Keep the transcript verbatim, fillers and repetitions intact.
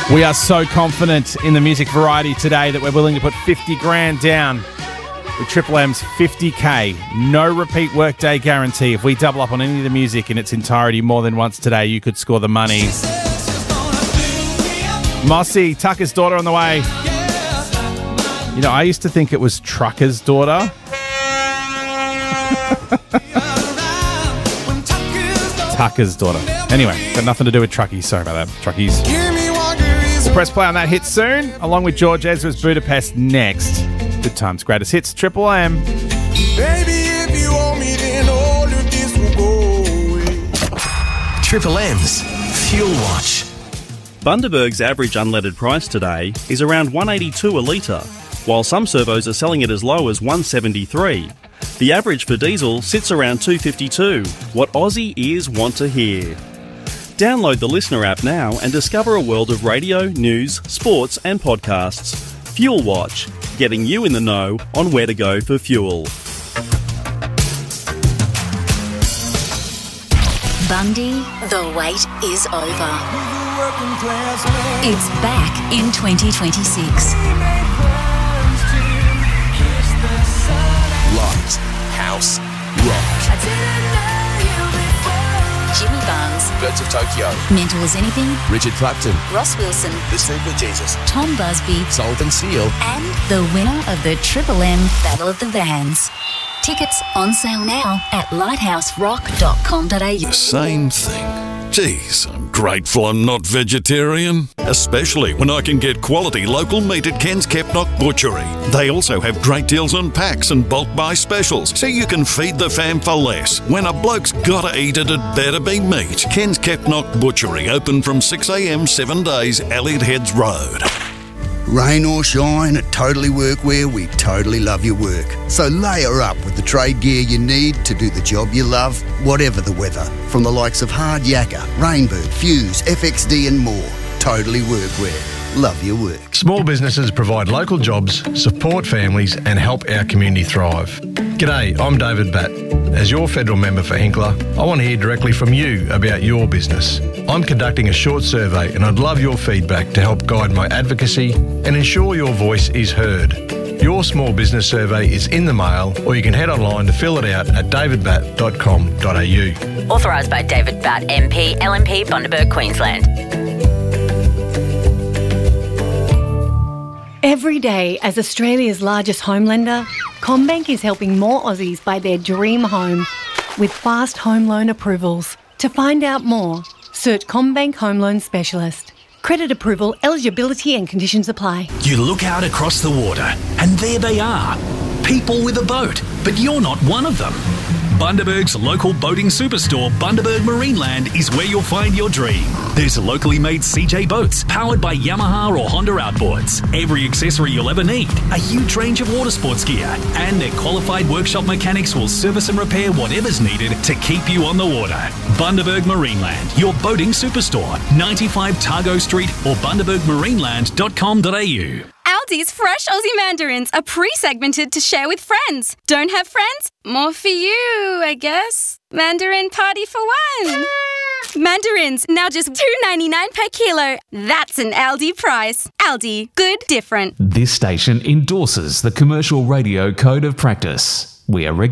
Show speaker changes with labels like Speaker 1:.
Speaker 1: We are so confident in the music variety today that we're willing to put fifty grand down with Triple M's fifty K. No repeat workday guarantee. If we double up on any of the music in its entirety more than once today, you could score the money. Mossy, Tucker's daughter on the way. You know, I used to think it was Trucker's daughter. Tucker's daughter. Anyway, got nothing to do with Truckies. Sorry about that, Truckies. We'll press play on that hit soon, along with George Ezra's Budapest next. Good times, greatest hits, Triple M.
Speaker 2: Baby, if you want me, then all of this will go away.
Speaker 3: Triple M's Fuel Watch.
Speaker 4: Bundaberg's average unleaded price today is around one eighty-two a litre, while some servos are selling it as low as one seventy-three. The average for diesel sits around two fifty-two, what Aussie ears want to hear. Download the Listener app now and discover a world of radio, news, sports and podcasts. Fuel Watch, getting you in the know on where to go for fuel.
Speaker 5: Bundy, the wait is over. It's back in twenty twenty-six.
Speaker 3: Light, house, rock.
Speaker 5: Jimmy Barnes,
Speaker 3: Birds of Tokyo.
Speaker 5: Mental as Anything,
Speaker 3: Richard Clapton.
Speaker 5: Ross Wilson,
Speaker 3: The Super Jesus.
Speaker 5: Tom Busby,
Speaker 3: Salt and Seal.
Speaker 5: and the winner of the Triple M Battle of the Vans. Tickets on sale now at lighthouse rock dot com dot a u.
Speaker 6: Same thing. Geez, I'm grateful I'm not vegetarian. Especially when I can get quality local meat at Ken's Kepnock Butchery. They also have great deals on packs and bulk buy specials, so you can feed the fam for less. When a bloke's gotta eat it, it better be meat. Ken's Kepnock Butchery, open from six a m, seven days, Elliot Heads Road.
Speaker 7: Rain or shine, at Totally Workwear, we totally love your work. So layer up with the trade gear you need to do the job you love, whatever the weather. From the likes of Hard Yakka, Rainbird, Fuse, F X D and more. Totally Workwear. Love your work.
Speaker 8: Small businesses provide local jobs, support families and help our community thrive. G'day, I'm David Batt. As your federal member for Hinkler, I want to hear directly from you about your business. I'm conducting a short survey and I'd love your feedback to help guide my advocacy and ensure your voice is heard. Your small business survey is in the mail, or you can head online to fill it out at david batt dot com dot a u.
Speaker 9: Authorised by David Batt, M P, L M P, Bundaberg, Queensland.
Speaker 10: Every day, as Australia's largest home lender, CommBank is helping more Aussies buy their dream home with fast home loan approvals. To find out more, search CommBank Home Loan Specialist. Credit approval, eligibility and conditions apply.
Speaker 11: You look out across the water and there they are. People with a boat, but you're not one of them. Bundaberg's local boating superstore, Bundaberg Marineland, is where you'll find your dream. There's locally made C J boats powered by Yamaha or Honda outboards, every accessory you'll ever need, a huge range of water sports gear, and their qualified workshop mechanics will service and repair whatever's needed to keep you on the water. Bundaberg Marineland, your boating superstore, ninety-five Targo Street or bundaberg marineland dot com dot a u.
Speaker 12: Aldi's fresh Aussie mandarins are pre-segmented to share with friends. Don't have friends? More for you, I guess. Mandarin party for one. Mandarins, now just two ninety-nine per kilo. That's an Aldi price. Aldi, good, different.
Speaker 13: This station endorses the Commercial Radio Code of Practice. We are